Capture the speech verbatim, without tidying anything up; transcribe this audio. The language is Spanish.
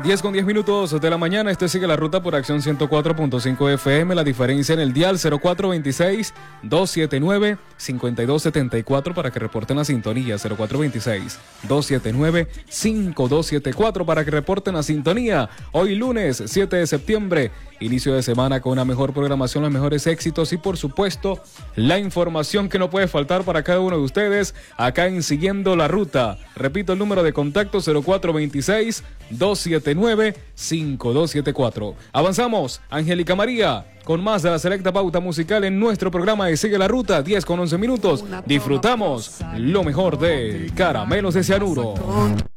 diez con diez minutos de la mañana. Este sigue la ruta por Acción ciento cuatro punto cinco F M. La diferencia en el dial cero cuatro veintiséis, doscientos setenta y nueve, cincuenta y dos setenta y cuatro para que reporten la sintonía. cero cuatro veintiséis, doscientos setenta y nueve, cincuenta y dos setenta y cuatro para que reporten la sintonía. Hoy lunes siete de septiembre, inicio de semana con una mejor programación, los mejores éxitos y por supuesto la información que no puede faltar para cada uno de ustedes acá en Siguiendo la Ruta. Repito el número de contacto cero cuatro veintiséis, doscientos setenta y nueve, cincuenta y dos setenta y cuatro. Avanzamos, Angélica María, con más de la selecta pauta musical en nuestro programa de Sigue la Ruta, diez con once minutos. Disfrutamos lo mejor de Caramelos de Cianuro.